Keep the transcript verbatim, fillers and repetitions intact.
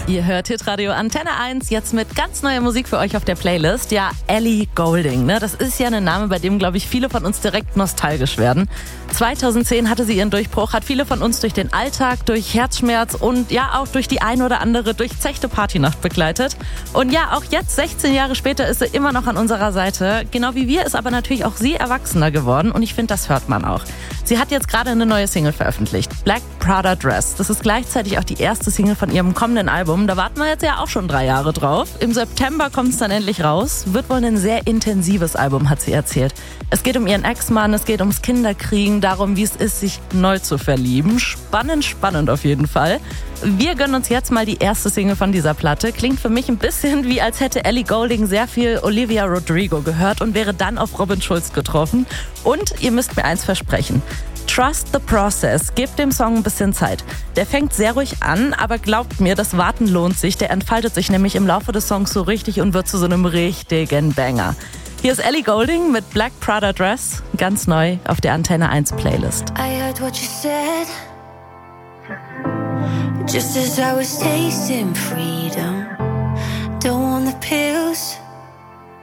Ihr hört Hitradio Antenne eins, jetzt mit ganz neuer Musik für euch auf der Playlist. Ja, Ellie Goulding, ne? Das ist ja ein Name, bei dem, glaube ich, viele von uns direkt nostalgisch werden. zweitausendzehn hatte sie ihren Durchbruch, hat viele von uns durch den Alltag, durch Herzschmerz und ja auch durch die ein oder andere durchzechte Partynacht begleitet. Und ja, auch jetzt, sechzehn Jahre später, ist sie immer noch an unserer Seite. Genau wie wir ist aber natürlich auch sie erwachsener geworden und ich finde, das hört man auch. Sie hat jetzt gerade eine neue Single veröffentlicht, Black Prada Dress. Das ist gleichzeitig auch die erste Single von ihrem kommenden Album. Da warten wir jetzt ja auch schon drei Jahre drauf. Im September kommt es dann endlich raus. Wird wohl ein sehr intensives Album, hat sie erzählt. Es geht um ihren Ex-Mann, es geht ums Kinderkriegen, darum, wie es ist, sich neu zu verlieben. Spannend, spannend auf jeden Fall. Wir gönnen uns jetzt mal die erste Single von dieser Platte. Klingt für mich ein bisschen wie, als hätte Ellie Goulding sehr viel Olivia Rodrigo gehört und wäre dann auf Robin Schulz getroffen. Und ihr müsst mir eins versprechen. Trust the process. Gebt dem Song ein bisschen Zeit. Der fängt sehr ruhig an, aber glaubt mir, das Warten lohnt sich. Der entfaltet sich nämlich im Laufe des Songs so richtig und wird zu so einem richtigen Banger. Hier ist Ellie Goulding mit Black Prada Dress, ganz neu auf der Antenne eins Playlist. I heard what you said, just as I was tasting freedom.